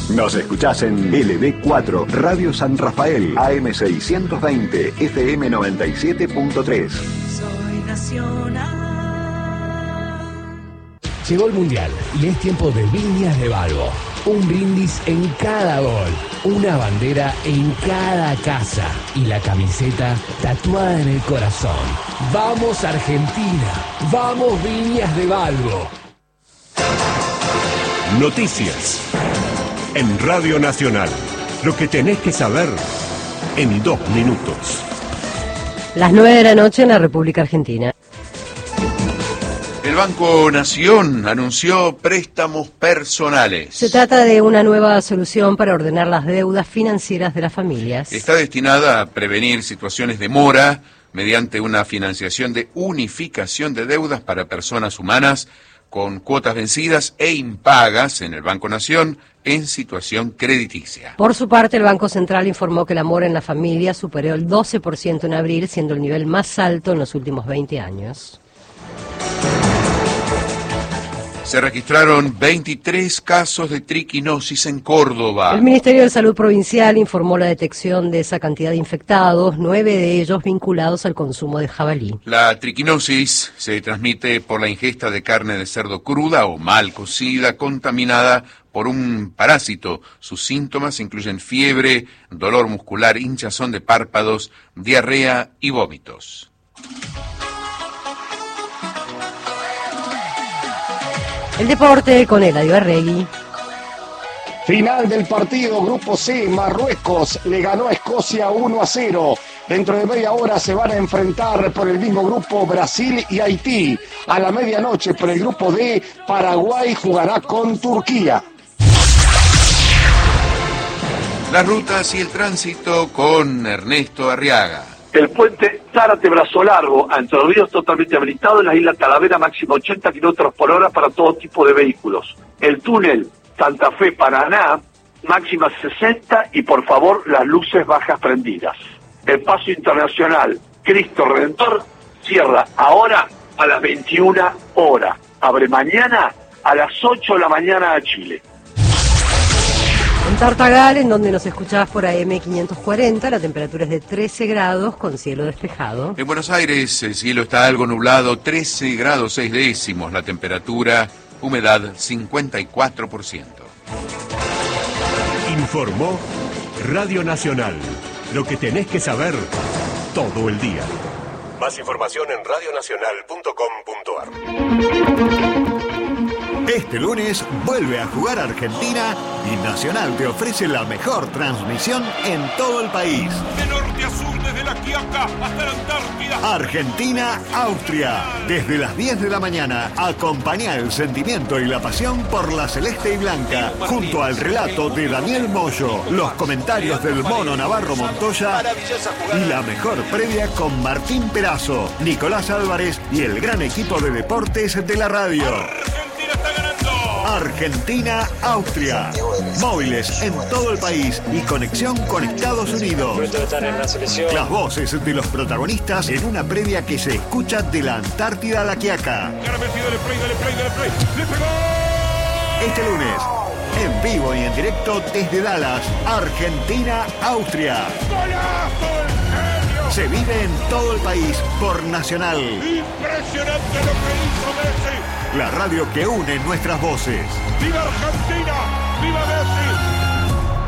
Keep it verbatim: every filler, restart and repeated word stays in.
Nos escuchás en L B cuatro, Radio San Rafael, A M seiscientos veinte, F M noventa y siete punto tres. Soy nacional. Llegó el Mundial y es tiempo de Viñas de Balbo. Un brindis en cada gol, una bandera en cada casa y la camiseta tatuada en el corazón. ¡Vamos Argentina! ¡Vamos Viñas de Balbo! Noticias en Radio Nacional. Lo que tenés que saber en dos minutos. Las nueve de la noche en la República Argentina. El Banco Nación anunció préstamos personales. Se trata de una nueva solución para ordenar las deudas financieras de las familias. Está destinada a prevenir situaciones de mora mediante una financiación de unificación de deudas para personas humanas con cuotas vencidas e impagas en el Banco Nación en situación crediticia. Por su parte, el Banco Central informó que la mora en la familia superó el doce por ciento en abril, siendo el nivel más alto en los últimos veinte años. Se registraron veintitrés casos de triquinosis en Córdoba. El Ministerio de Salud Provincial informó la detección de esa cantidad de infectados, nueve de ellos vinculados al consumo de jabalí. La triquinosis se transmite por la ingesta de carne de cerdo cruda o mal cocida, contaminada por un parásito. Sus síntomas incluyen fiebre, dolor muscular, hinchazón de párpados, diarrea y vómitos. El deporte con Eladio Arregui. Final del partido, Grupo C, Marruecos le ganó a Escocia uno a cero. Dentro de media hora se van a enfrentar por el mismo grupo Brasil y Haití. A la medianoche por el Grupo D, Paraguay jugará con Turquía. Las rutas y el tránsito con Ernesto Arriaga. El puente Zárate Brazo Largo a Entre Ríos totalmente habilitado, en la isla Talavera máximo ochenta kilómetros por hora para todo tipo de vehículos. El túnel Santa Fe Paraná máxima sesenta y por favor las luces bajas prendidas. El paso internacional Cristo Redentor cierra ahora a las veintiuna horas. Abre mañana a las ocho de la mañana a Chile. En Tartagal, en donde nos escuchabas por A M quinientos cuarenta, la temperatura es de trece grados con cielo despejado. En Buenos Aires el cielo está algo nublado, trece grados seis décimos la temperatura, humedad cincuenta y cuatro por ciento. Informó Radio Nacional. Lo que tenés que saber todo el día. Más información en radio nacional punto com punto ar. Este lunes vuelve a jugar Argentina y Nacional te ofrece la mejor transmisión en todo el país. De norte a sur, desde la Quiaca hasta la Antártida. Argentina-Austria. Desde las diez de la mañana, acompaña el sentimiento y la pasión por la celeste y blanca. Junto al relato de Daniel Moyo, los comentarios del Mono Navarro Montoya y la mejor previa con Martín Perazo, Nicolás Álvarez y el gran equipo de deportes de la radio. Argentina-Austria. Móviles en todo el país y conexión con Estados Unidos. Las voces de los protagonistas en una previa que se escucha de la Antártida a la Quiaca. Este lunes, en vivo y en directo desde Dallas, Argentina-Austria. Se vive en todo el país por Nacional. Impresionante lo que hizo Messi. La radio que une nuestras voces. ¡Viva Argentina!